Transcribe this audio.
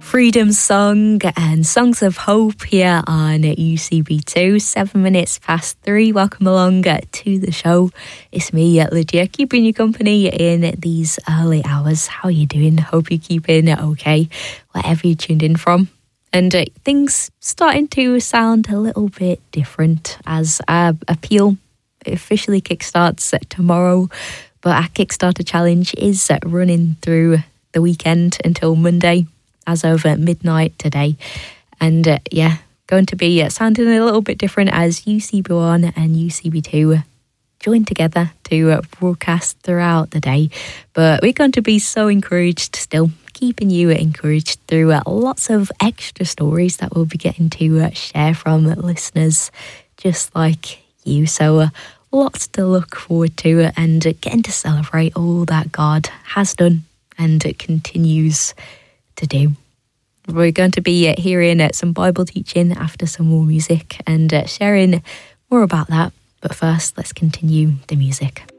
Freedom Song and Songs of Hope here on UCB2, 7 minutes past 3. Welcome along to the show. It's me, Lydia, keeping you company in these early hours. How are you doing? Hope you're keeping okay, wherever you tuned in from. And things starting to sound a little bit different as our appeal officially kickstarts tomorrow. But our Kickstarter challenge is running through the weekend until Monday, as of midnight today. And going to be sounding a little bit different as UCB1 and UCB2 join together to broadcast throughout the day. But we're going to be so encouraged still, keeping you encouraged through lots of extra stories that we'll be getting to share from listeners just like you. So lots to look forward to and getting to celebrate all that God has done and continues to do. We're going to be hearing some Bible teaching after some more music and sharing more about that. But first, let's continue the music.